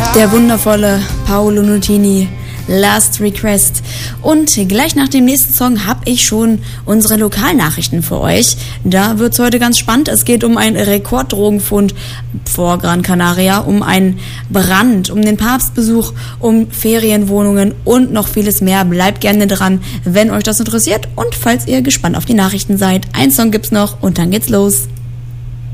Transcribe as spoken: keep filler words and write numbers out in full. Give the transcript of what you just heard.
Der wundervolle Paolo Nutini, Last Request. Und gleich nach dem nächsten Song habe ich schon unsere Lokalnachrichten für euch. Da wird's heute ganz spannend. Es geht um einen Rekorddrogenfund vor Gran Canaria, um einen Brand, um den Papstbesuch, um Ferienwohnungen und noch vieles mehr. Bleibt gerne dran, wenn euch das interessiert und falls ihr gespannt auf die Nachrichten seid. Ein Song gibt's noch und dann geht's los.